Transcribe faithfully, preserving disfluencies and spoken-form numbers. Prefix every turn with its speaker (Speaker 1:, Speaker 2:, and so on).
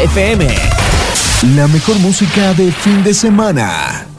Speaker 1: F M.
Speaker 2: La mejor música de fin de semana.